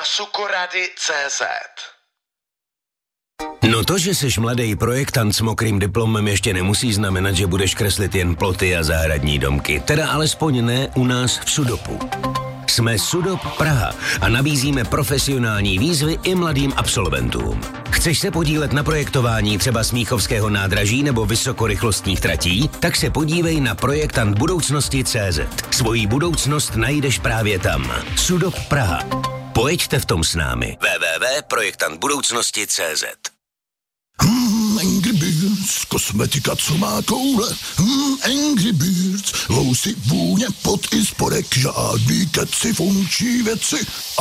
sukorady.cz. No to, že seš mladý projektant s mokrým diplomem, ještě nemusí znamenat, že budeš kreslit jen ploty a zahradní domky. Teda alespoň ne u nás v Sudopu. Jsme Sudop Praha a nabízíme profesionální výzvy i mladým absolventům. Chceš se podílet na projektování třeba Smíchovského nádraží nebo vysokorychlostních tratí? Tak se podívej na projektantbudoucnosti.cz. Svoji budoucnost najdeš právě tam. Sudop Praha. Pojeďte v tom s námi. www.projektantbudoucnosti.cz. Angry Birds, kosmetika, co má koule. Angry Birds, vousy, vůně, pot i spodek, žádný keci, funkční věci.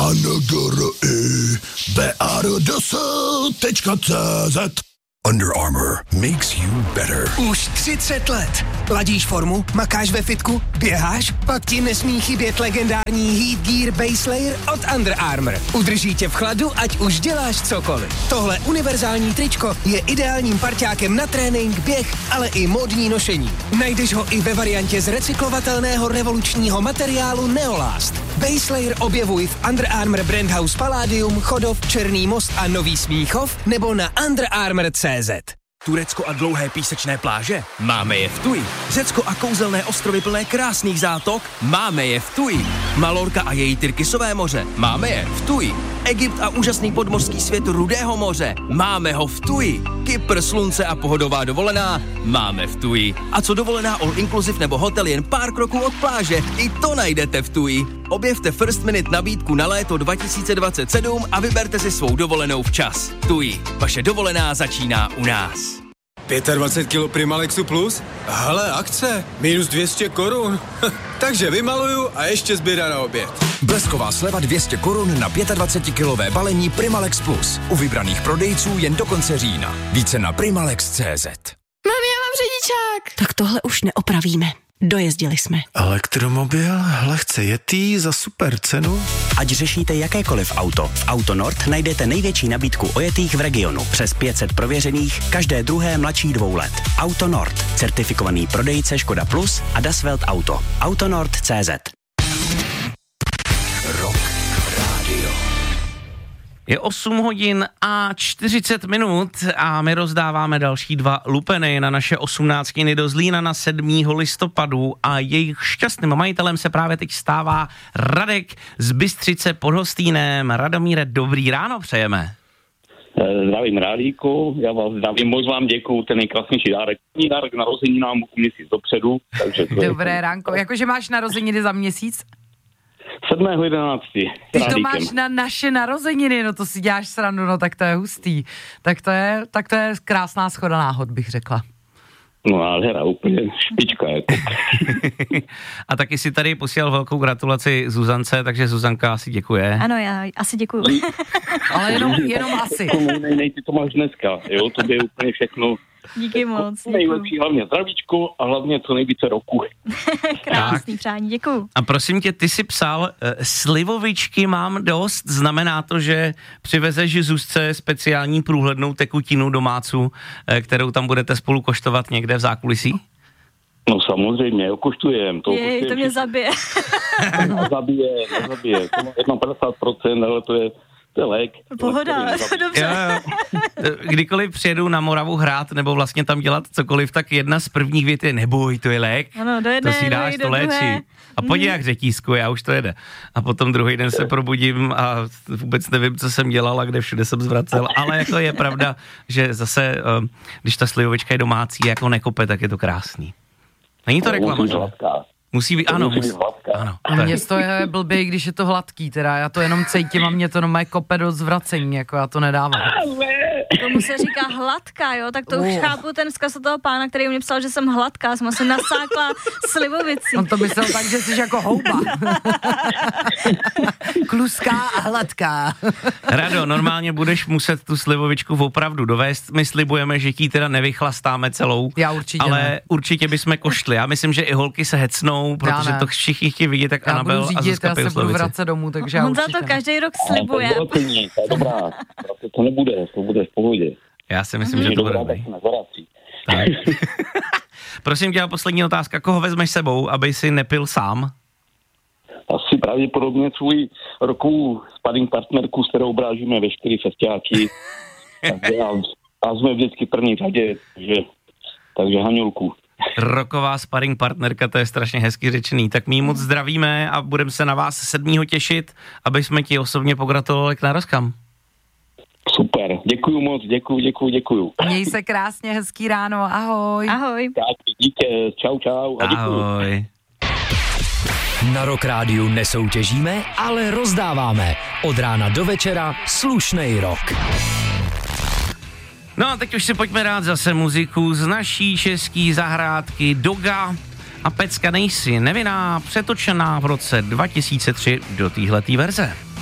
BARDS.cz. Under Armour makes you better. Už 30 let. Ladíš formu, makáš ve fitku, běháš, pak ti nesmí chybět legendární Heat Gear Base Layer od Under Armour. Udrží tě v chladu, ať už děláš cokoliv. Tohle univerzální tričko je ideálním parťákem na trénink, běh, ale i módní nošení. Najdeš ho i ve variantě z recyklovatelného revolučního materiálu Neolast. Base Layer objevuj v Under Armour Brand House Palladium, Chodov, Černý Most a Nový Smíchov nebo na underarmour.cz. Turecko a dlouhé písečné pláže? Máme je v Tuji. Řecko a kouzelné ostrovy plné krásných zátok? Máme je v Tuji. Malorka a její Tyrkisové moře? Máme je v Tuji. Egypt a úžasný podmořský svět Rudého moře? Máme ho v Tuji. Kypr, slunce a pohodová dovolená? Máme v Tuji. A co dovolená all inclusive nebo hotel jen pár kroků od pláže? I to najdete v Tuji. Objevte First Minute nabídku na léto 2027 a vyberte si svou dovolenou včas. Tuji. Vaše dovolená začíná u nás. 25 kg Primalexu Plus? Hele, akce, minus 200 korun. Takže vymaluju a ještě zběra na oběd. Blesková sleva 200 korun na 25-kilové balení Primalex Plus. U vybraných prodejců jen do konce října. Více na primalex.cz. Mami, já mám řidičák. Tak tohle už neopravíme. Dojezdili jsme. Elektromobil, lehce jetý za super cenu. Ať řešíte jakékoliv auto, v Auto Nord najdete největší nabídku ojetých v regionu. Přes 500 prověřených, každé druhé mladší 2 let. Auto Nord, certifikovaný prodejce Škoda Plus a Das Welt Auto. Autonord.cz. Rock Radio. Je 8 hodin a 40 minut a my rozdáváme další 2 lupeny na naše 18 do Zlína na 7. listopadu a jejich šťastným majitelem se právě teď stává Radek z Bystřice pod Hostýnem. Radomíre, dobrý ráno přejeme. Zdravím Rádíku, já vás zdravím, moc vám děkuju, ten nejkrásnější dárek. Dárek narozeninám měsíc dopředu. Takže dobré ránko, jakože máš narozeniny za měsíc? 7.11. Ty to máš na naše narozeniny, no to si děláš srandu, no tak to je hustý. Tak to je krásná shoda náhod, bych řekla. No nádhera, úplně špička jako. A taky si tady posílal velkou gratulaci Zuzance, takže Zuzanka asi děkuje. Ano, já asi děkuju. Ale jenom asi. Ty to máš dneska, jo, to je úplně všechno. Díky moc. Nejlepší hlavně zdravíčko a hlavně co nejvíce roku. Krásný přání, děkuju. A prosím tě, ty jsi psal, slivovičky mám dost, znamená to, že přivezeš Zuzce speciální průhlednou tekutinu domácu, kterou tam budete spolu koštovat někde v zákulisí? No samozřejmě, koštujem. To mě zabije. Zabije. To má 51%, ale to je lék. Pohoda, dobře. Kdykoliv přijedu na Moravu hrát nebo vlastně tam dělat cokoliv, tak jedna z prvních vět je neboj, to je lék. Ano, do jedné, to si dáš, to léčí. A podívej, jak řetízku, já už to jede. A potom druhý den se probudím a vůbec nevím, co jsem dělal a kde všude jsem zvracel. Ale jako je pravda, že zase, když ta slivovička je domácí, jako nekope, tak je to krásný. Není to reklama, že? Musí být, ano. A mně to je blbě, když je to hladký, teda já to jenom cítím a mě to normálně kope do zvracení, jako já to nedávám. Tomu se říká hladká, jo, tak to už chápu ten vzkaz od toho pána, který mě psal, že jsem hladká, jsem se nasákla slivovicí. On to myslel tak, že jsi jako houba. Kluská a hladká. Rado, normálně budeš muset tu slivovičku opravdu dovést, my slibujeme, že ti teda nevychlastáme celou. Já určitě ale ne. určitě bychom koštli. Já myslím, že i holky se hecnou, protože to všichni chtějí vidět, tak Anabel a Zuzka pijou já se budu vracet domů, takže já určitě to každý rok slibuje. To je dobrá, to nebude, to bude v pohodě. Já si myslím, že to bude dobrý. Tak. Prosím tě, poslední otázka, koho vezmeš sebou, aby si nepil sám? pravděpodobně svůj rokovou sparring partnerku, s kterou brážíme veškerý festiáky. A jsme vždycky první řadě, takže Haňulku. Roková sparring partnerka, to je strašně hezky řečený. Tak my moc zdravíme a budeme se na vás 7. těšit, aby jsme ti osobně pogratulovali k narozkám. Super, děkuju moc, děkuju. Měj se krásně, hezký ráno, ahoj. Ahoj. Tak, díky, čau a děkuju. Ahoj. Na Rock Rádiu nesoutěžíme, ale rozdáváme. Od rána do večera slušnej rock. No a teď už si pojďme rád zase muziku z naší český zahrádky Doga a Pecka nejsi, nevinná, přetočená v roce 2003 do téhletý verze.